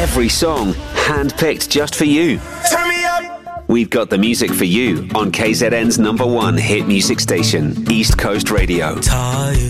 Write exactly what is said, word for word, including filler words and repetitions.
Every song handpicked just for you. Turn me up. We've got the music for you on K Z N's number one hit music station, East Coast Radio. Tired.